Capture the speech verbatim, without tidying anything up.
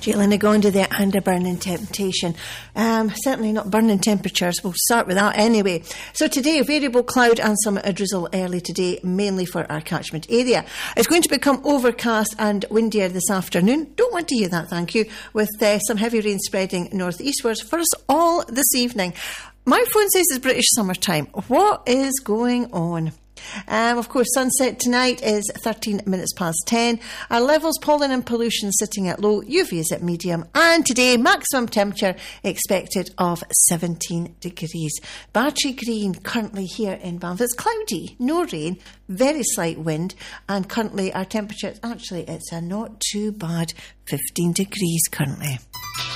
Jaylen Agonda there, and a burning temptation. Um, certainly not burning temperatures. We'll start with that anyway. So today, variable cloud and some drizzle early today, mainly for our catchment area. It's going to become overcast and windier this afternoon. Don't want to hear that, thank you. With uh, some heavy rain spreading northeastwards for us all this evening. My phone says it's British summertime. What is going on? Um, of course, sunset tonight is thirteen minutes past ten. Our levels, pollen and pollution sitting at low, U V is at medium, and today maximum temperature expected of seventeen degrees. Battery Green currently here in Banff. It's cloudy, no rain, very slight wind, and currently our temperature, actually it's a not too bad fifteen degrees currently.